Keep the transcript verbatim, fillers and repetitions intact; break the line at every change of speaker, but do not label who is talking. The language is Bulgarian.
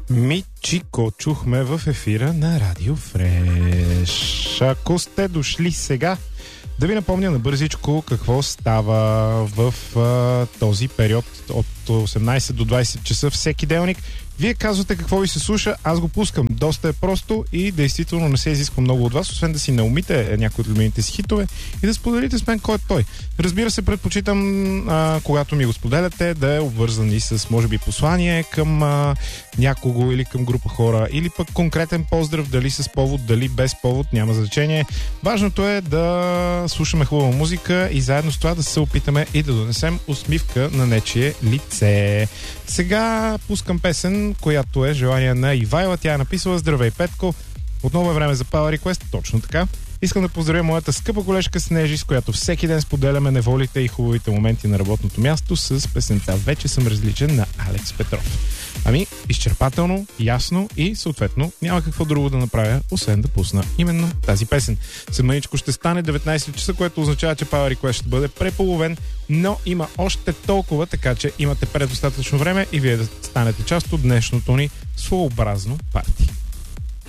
Мичико чухме в ефира на Радио Фреш. Ако сте дошли сега, да ви напомня набързичко какво става в а, този период от осемнайсет до двайсет часа всеки делник. Вие казвате какво ви се слуша, аз го пускам. Доста е просто и действително не се изисква много от вас, освен да си наумите някои от любимите си хитове и да споделите с мен кой е той. Разбира се, предпочитам, а, когато ми го споделяте, да е обвързан и с, може би, послание към а, някого или към група хора, или пък конкретен поздрав, дали с повод, дали без повод, няма значение. Важното е да слушаме хубава музика и заедно с това да се опитаме и да донесем усмивка на нечие лице. Сега пускам песен, която е желание на Ивайла. Тя е написала: "Здравей, Петко! Отново е време за Power Request", точно така. Искам да поздравя моята скъпа колежка Снежи, с която всеки ден споделяме неволите и хубавите моменти на работното място с песента "Вече съм различен" на Алекс Петров. Ами, изчерпателно, ясно и съответно няма какво друго да направя, освен да пусна именно тази песен. След мъничко ще стане деветнайсет часа, което означава, че Power Request ще бъде преполовен, но има още толкова, така че имате предостатъчно време и вие да станете част от днешното ни своеобразно парти.